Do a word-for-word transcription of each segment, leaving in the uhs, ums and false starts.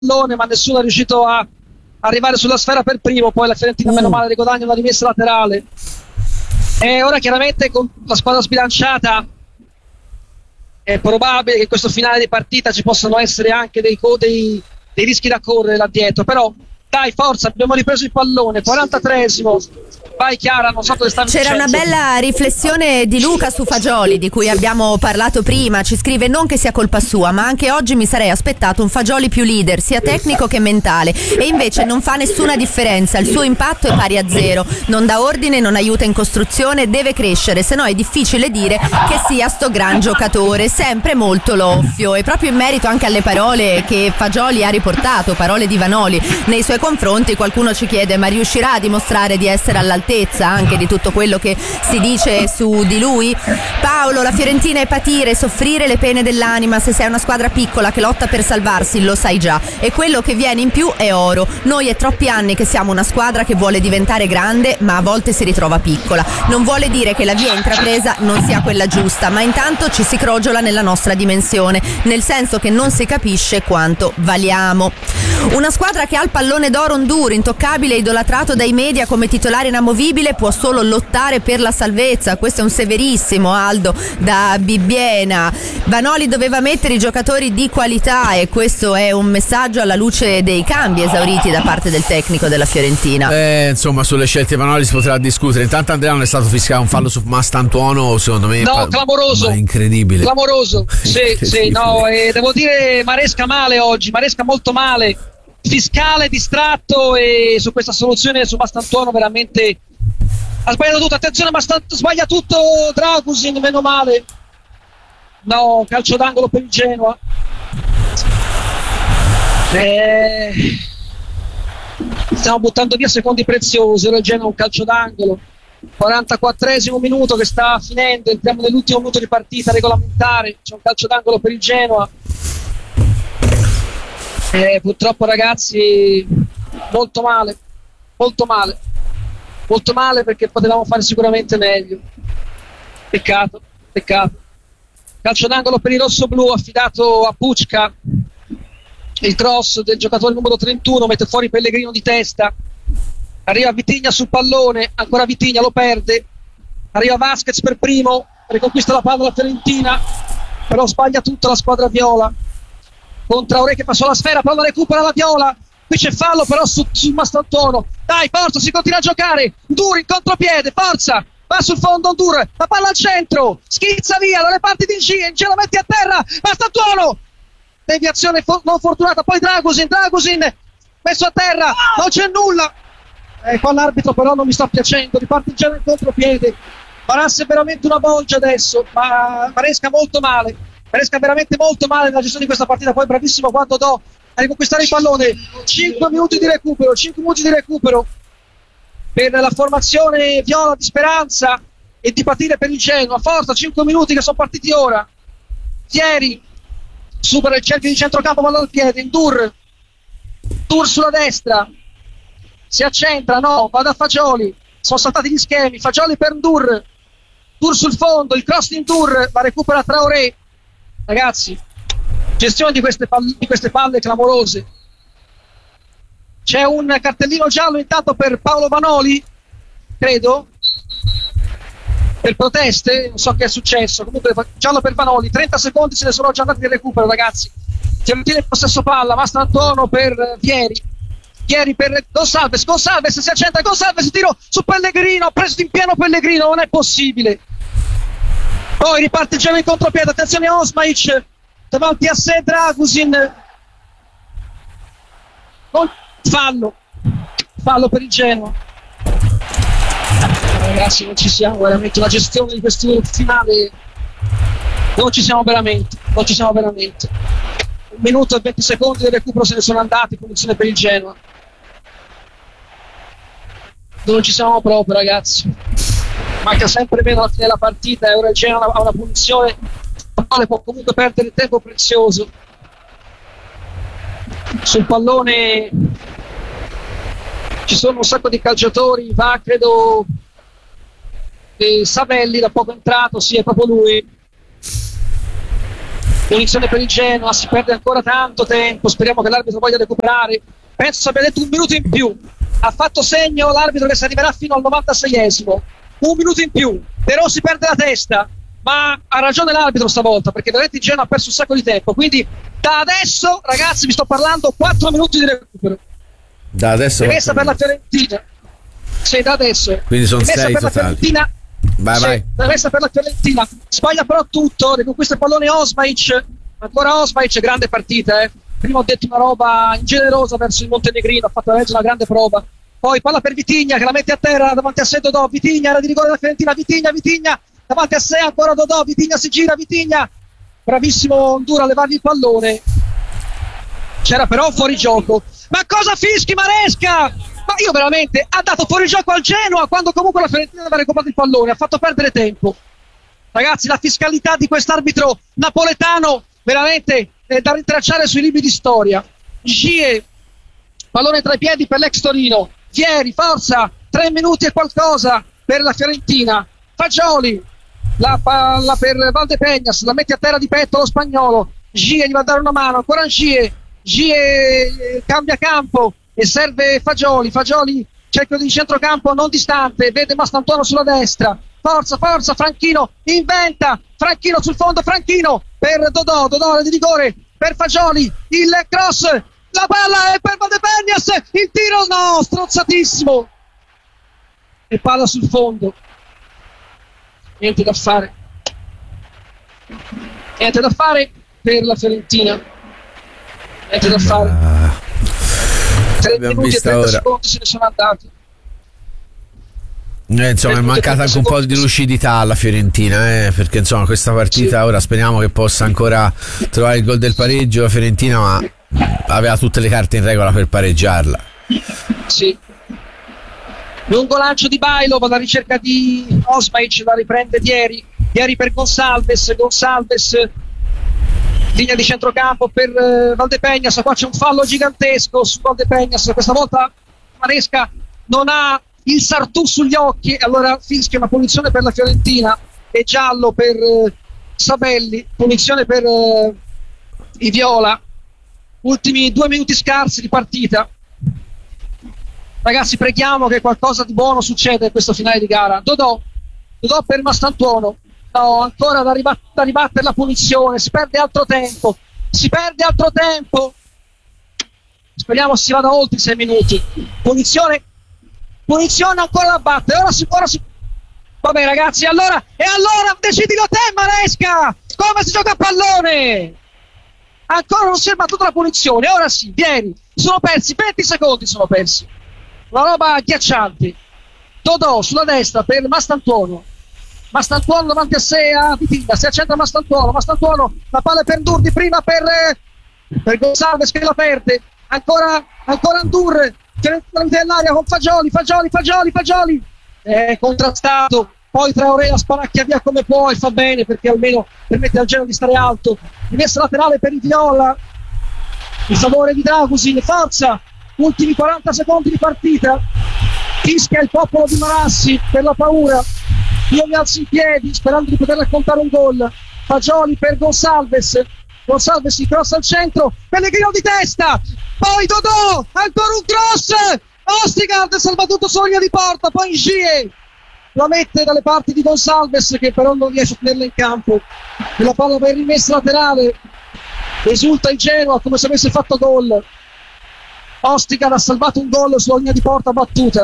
pallone, ma nessuno è riuscito a arrivare sulla sfera per primo. Poi la Fiorentina, uh. meno male, riguadagna una rimessa laterale. E ora chiaramente con la squadra sbilanciata è probabile che in questo finale di partita ci possano essere anche dei, dei, dei rischi da correre là dietro, però dai, forza, abbiamo ripreso il pallone, quarantatreesimo. Vai Chiara, non so cosa stavi C'era dicendo. una bella riflessione di Luca su Fagioli, di cui abbiamo parlato prima. Ci scrive: non che sia colpa sua, ma anche oggi mi sarei aspettato un Fagioli più leader, sia tecnico che mentale, e invece non fa nessuna differenza. Il suo impatto è pari a zero, non dà ordine, non aiuta in costruzione, deve crescere, se no è difficile dire che sia sto gran giocatore, sempre molto loffio. E proprio in merito anche alle parole che Fagioli ha riportato, parole di Vanoli nei suoi confronti, qualcuno ci chiede: ma riuscirà a dimostrare di essere all'altezza anche di tutto quello che si dice su di lui? Paolo: la Fiorentina è patire, soffrire le pene dell'anima. Se sei una squadra piccola che lotta per salvarsi, lo sai già, e quello che viene in più è oro. Noi è troppi anni che siamo una squadra che vuole diventare grande, ma a volte si ritrova piccola. Non vuole dire che la via intrapresa non sia quella giusta, ma intanto ci si crogiola nella nostra dimensione, nel senso che non si capisce quanto valiamo. Una squadra che ha il pallone d'oro Ndour, intoccabile e idolatrato dai media come titolare inamovibile, può solo lottare per la salvezza. Questo è un severissimo Aldo da Bibbiena. Vanoli doveva mettere i giocatori di qualità, e questo è un messaggio alla luce dei cambi esauriti da parte del tecnico della Fiorentina. Eh, insomma, sulle scelte Vanoli si potrà discutere. Intanto Andrea, non è stato fischiato un fallo su Mastantuono, secondo me? No, clamoroso. Ma incredibile. Clamoroso. Sì, incredibile. Sì, no, e devo dire Maresca male oggi, Maresca molto male. Fiscale distratto, e su questa soluzione su Mastantuono veramente ha sbagliato tutto. Attenzione, Mastant- sbaglia tutto Dragusin, meno male. No, calcio d'angolo per il Genoa. Eh, stiamo buttando via secondi preziosi. Ora il Genoa un calcio d'angolo. quarantaquattresimo minuto che sta finendo, entriamo nell'ultimo minuto di partita regolamentare. C'è un calcio d'angolo per il Genoa. Eh, purtroppo ragazzi, molto male, molto male, molto male, perché potevamo fare sicuramente meglio. Peccato, peccato. Calcio d'angolo per i rossoblù, affidato a Pucca. Il cross del giocatore numero trentuno mette fuori Pellegrino di testa. Arriva Vitigna sul pallone, ancora Vitigna, lo perde. Arriva Vasquez per primo, riconquista la palla la Fiorentina, però sbaglia tutta la squadra viola. Con Traoré che passò la sfera, palla recupera la viola. Qui c'è fallo però su, su Mastantuono. Dai, forza, si continua a giocare. Ndour in contropiede, forza. Va sul fondo Ndour, la palla al centro, schizza via dalle parti di Inci, Inci la mette a terra. Mastantuono, deviazione for- non fortunata. Poi Dragusin, Dragusin messo a terra, non c'è nulla. Eh, qua l'arbitro però non mi sta piacendo. Riparte il Genoa in contropiede. Parasse veramente una bolgia adesso, ma Maresca molto male. Maresca veramente molto male nella gestione di questa partita. Poi bravissimo quando do a riconquistare il pallone. cinque minuti di recupero, cinque minuti di recupero per la formazione viola di speranza e di patire per il Genoa. Forza, cinque minuti che sono partiti ora. Fieri supera il cerchio di centrocampo, palla al piede. Ndour, Ndour sulla destra, si accentra, no, va da Fagioli, sono saltati gli schemi. Fagioli per Ndour, Ndour sul fondo, il cross di Ndour, la recupera Traoré. Ragazzi, gestione di queste, palle, di queste palle clamorose. C'è un cartellino giallo intanto per Paolo Vanoli, credo, per proteste, non so che è successo. Comunque giallo per Vanoli, trenta secondi se ne sono già andati di recupero, ragazzi. Fiorentina in possesso palla, Mastantuono per Vieri, Vieri per Gonsalves, Gonsalves si accenta, Gonsalves tiro su Pellegrino, ha preso in pieno Pellegrino, non è possibile. Poi riparte il Genoa in contropiede, attenzione Osmaic, davanti a sé Dragusin. Non, fallo, fallo per il Genoa. Ragazzi, non ci siamo veramente, la gestione di questo finale non ci siamo veramente, non ci siamo veramente. Un minuto e venti secondi del recupero se ne sono andati, punizione per il Genoa. Non ci siamo proprio, ragazzi. Manca sempre meno alla fine della partita e ora il Genoa ha una punizione, la quale può comunque perdere tempo prezioso. Sul pallone ci sono un sacco di calciatori, va credo eh, Savelli, da poco entrato, sì, è proprio lui. Punizione per il Genoa, si perde ancora tanto tempo, speriamo che l'arbitro voglia recuperare. Penso abbia detto un minuto in più. Ha fatto segno l'arbitro che si arriverà fino al novantaseiesimo. Un minuto in più. De Rossi perde la testa, ma ha ragione l'arbitro stavolta, perché veramente il Genoa ha perso un sacco di tempo. Quindi da adesso, ragazzi, vi sto parlando, quattro minuti di recupero. Da adesso rimessa per la Fiorentina. Sì, da adesso. Quindi sono rimessa sei per totali. la Fiorentina. Vai, sì, vai. rimessa per la Fiorentina. Sbaglia però tutto, riconquista il pallone Osmaic. Ancora Osmaic, grande partita, eh. Prima ho detto una roba ingenerosa verso il Montenegrino, ha fatto veramente una grande prova. Poi palla per Vitigna che la mette a terra davanti a sé Dodò. Vitigna era di rigore della Fiorentina. Vitigna, Vitigna davanti a sé ancora Dodò. Vitigna si gira, Vitigna. Bravissimo Ndura a levargli il pallone. C'era però fuori gioco. Ma cosa fischi Maresca? Ma io veramente ha dato fuori gioco al Genoa quando comunque la Fiorentina aveva recuperato il pallone, ha fatto perdere tempo. Ragazzi, la fiscalità di quest'arbitro napoletano veramente è da rintracciare sui libri di storia. Gie, pallone tra i piedi per l'ex Torino. Vieri, forza, tre minuti e qualcosa per la Fiorentina. Fagioli, la palla per Valdepegnas, la mette a terra di petto lo spagnolo. Gie gli va a dare una mano, ancora Gie. Gie cambia campo e serve Fagioli. Fagioli cerca di centrocampo non distante, vede Mastantuono sulla destra. Forza, forza, Franchino inventa. Franchino sul fondo, Franchino per Dodò, Dodò di rigore per Fagioli, il cross, la palla è per Valdepegnas, il tiro no, strozzatissimo e palla sul fondo. Niente da fare, niente da fare per la Fiorentina, niente da fare. tre minuti e trenta secondi se ne sono andati. Eh, insomma è mancata anche un po' di lucidità alla Fiorentina, eh, perché insomma questa partita sì. Ora speriamo che possa ancora trovare il gol del pareggio la Fiorentina, ma aveva tutte le carte in regola per pareggiarla. Sì. Lungo lancio di Bailov alla ricerca di Osmaic, la riprende Vieri. Vieri per Gonsalves, Gonsalves linea di centrocampo per uh, Valdepegnas. Qua c'è un fallo gigantesco su Valdepegnas, questa volta Maresca non ha il Sartù sugli occhi, allora fischia una punizione per la Fiorentina e giallo per uh, Sabelli, punizione per uh, i Viola. Ultimi due minuti scarsi di partita, ragazzi, preghiamo che qualcosa di buono succeda in questo finale di gara. Dodò, Dodò per Mastantuono, no, ancora da, ribat- da ribattere la punizione, si perde altro tempo, si perde altro tempo, speriamo si vada oltre i sei minuti. Punizione Punizione ancora da battere. Ora si, ora si... Vabbè ragazzi, allora e allora decidilo te Maresca, come si gioca a pallone? Ancora non si è battuta la punizione. Ora sì, vieni, sono persi venti secondi, sono persi, una roba agghiacciante. Dodò sulla destra per Mastantuono, Mastantuono davanti a sé a Vitigna, si accentra Mastantuono, Mastantuono la palla per Ndurdi, prima per per Gonsalves che la perde, ancora ancora Ndur dell'aria con Fagioli, Fagioli, Fagioli, Fagioli è contrastato, poi Traoré sparacchia via come può e fa bene perché almeno permette al Genoa di stare alto. Rimessa laterale per il Viola, il favore di Dragusin, forza, ultimi quaranta secondi di partita, fischia il popolo di Marassi per la paura. Io mi alzo in piedi sperando di poter raccontare un gol. Fagioli per Gonsalves, Gonsalves si cross al centro, Pellegrino di testa, poi Dodò, ancora un cross, Ostigard salvatutto sulla linea di porta, poi Gie la mette dalle parti di Gonsalves che però non riesce a tenerla in campo e la palla per rimessa laterale. Esulta il Genoa come se avesse fatto gol. Ostigard ha salvato un gol sulla linea di porta battuta.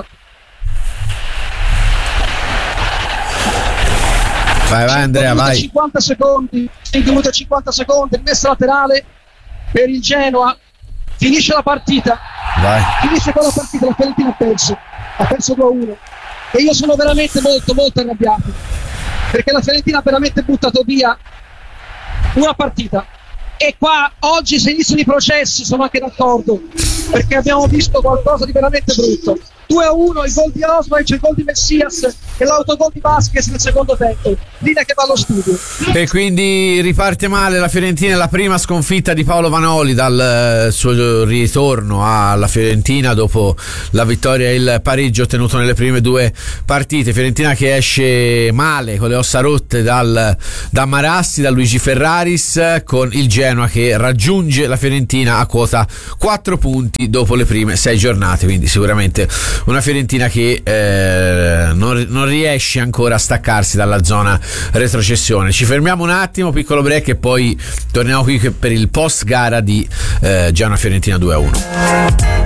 Vai, vai Andrea, vai. cinquanta secondi, cinque minuti e cinquanta secondi, rimessa laterale per il Genoa. Finisce la partita. Vai. Finisce con la partita, la Fiorentina ha perso. Ha perso due a uno. E io sono veramente molto molto arrabbiato. Perché la Fiorentina ha veramente buttato via una partita. E qua oggi se iniziano i processi sono anche d'accordo. Perché abbiamo visto qualcosa di veramente brutto. due a uno, il gol di Oswald, il gol di Messias e l'autogol di Vasquez nel secondo tempo. Lina che va allo studio. E quindi riparte male la Fiorentina, la prima sconfitta di Paolo Vanoli dal suo ritorno alla Fiorentina dopo la vittoria e il pareggio ottenuto nelle prime due partite. Fiorentina che esce male con le ossa rotte dal, da Marassi, da Luigi Ferraris, con il Genoa che raggiunge la Fiorentina a quota quattro punti dopo le prime sei giornate, quindi sicuramente una Fiorentina che eh, non, non riesce ancora a staccarsi dalla zona retrocessione. Ci fermiamo un attimo, piccolo break, e poi torniamo qui per il post gara di eh, Genoa Fiorentina due a uno.